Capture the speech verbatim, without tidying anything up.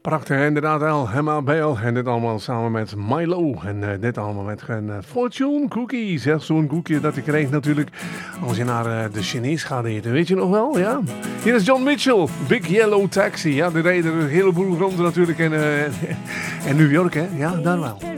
Prachtig, inderdaad, El Hemma Bale. En dit allemaal samen met Milo. En uh, dit allemaal met een uh, fortune cookie. Zeg, zo'n koekje dat je krijgt natuurlijk als je naar uh, de Chinees gaat eten. Weet je nog wel? Ja. Hier is John Mitchell, Big Yellow Taxi. Ja, die rijden er een heleboel rond natuurlijk in, uh, in New York, hè. Ja, daar wel.